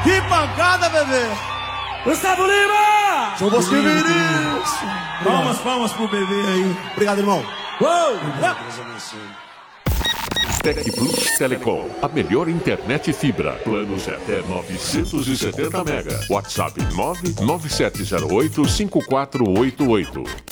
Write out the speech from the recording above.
Que pancada, bebê! Gustavo Lima! João Bosco Vinícius! Palmas pro bebê aí. Obrigado, irmão. Uou! Tec Plus Telecom, a melhor internet fibra. Planos até 970 mega. WhatsApp 997085488.